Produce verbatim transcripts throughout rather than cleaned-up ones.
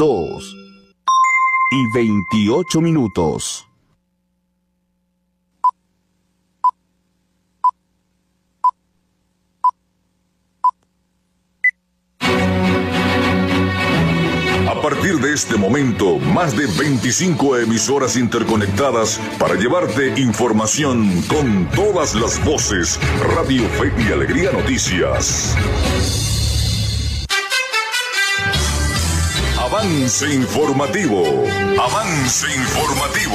dos y veintiocho minutos. A partir de este momento, más de veinticinco emisoras interconectadas para llevarte información con todas las voces. Radio Fe y Alegría Noticias. Avance informativo. Avance informativo.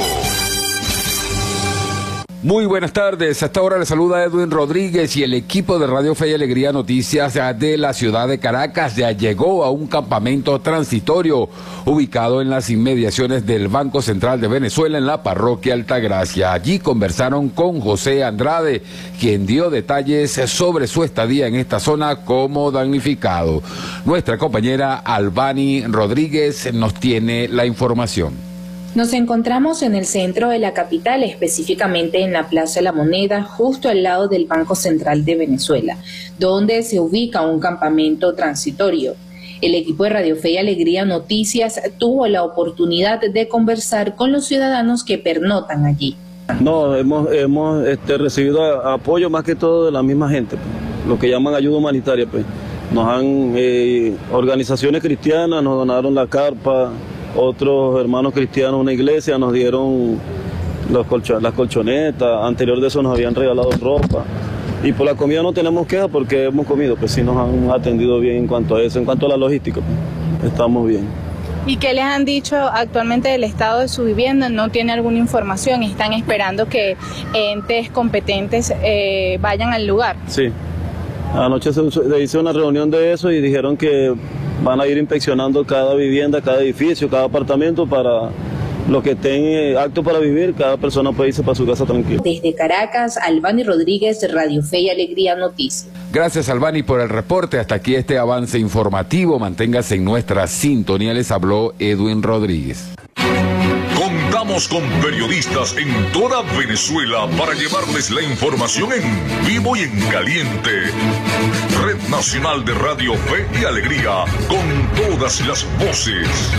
Muy buenas tardes, hasta ahora les saluda Edwin Rodríguez y el equipo de Radio Fe y Alegría Noticias de la ciudad de Caracas ya llegó a un campamento transitorio ubicado en las inmediaciones del Banco Central de Venezuela en la parroquia Altagracia. Allí conversaron con José Andrade, quien dio detalles sobre su estadía en esta zona como damnificado. Nuestra compañera Albany Rodríguez nos tiene la información. Nos encontramos en el centro de la capital, específicamente en la Plaza de la Moneda, justo al lado del Banco Central de Venezuela, donde se ubica un campamento transitorio. El equipo de Radio Fe y Alegría Noticias tuvo la oportunidad de conversar con los ciudadanos que pernotan allí. No, hemos, hemos este, recibido apoyo más que todo de la misma gente, pues, lo que llaman ayuda humanitaria. Pues. Nos han, eh, organizaciones cristianas nos donaron la carpa. Otros hermanos cristianos, una iglesia, nos dieron los colchon las colchonetas. Anterior de eso nos habían regalado ropa. Y por la comida no tenemos quejas porque hemos comido, pues sí nos han atendido bien en cuanto a eso. En cuanto a la logística, pues, estamos bien. ¿Y qué les han dicho actualmente del estado de su vivienda? ¿No tiene alguna información? ¿Están esperando que entes competentes eh, vayan al lugar? Sí. Anoche se, se hizo una reunión de eso y dijeron que van a ir inspeccionando cada vivienda, cada edificio, cada apartamento para los que estén aptos para vivir, cada persona puede irse para su casa tranquila. Desde Caracas, Albany Rodríguez, Radio Fe y Alegría Noticias. Gracias, Albany, por el reporte. Hasta aquí este avance informativo. Manténgase en nuestra sintonía. Les habló Edwin Rodríguez. Contamos con periodistas en toda Venezuela para llevarles la información en vivo y en caliente. Red Nacional de Radio Fe y Alegría, con todas las voces.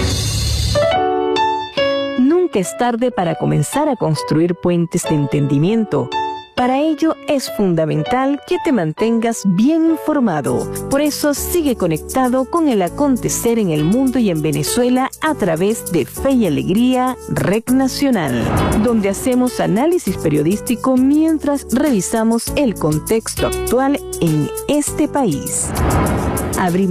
Nunca es tarde para comenzar a construir puentes de entendimiento. Para ello es fundamental que te mantengas bien informado. Por eso sigue conectado con el acontecer en el mundo y en Venezuela a través de Fe y Alegría, Red Nacional, donde hacemos análisis periodístico mientras revisamos el contexto actual en este país. Abrimos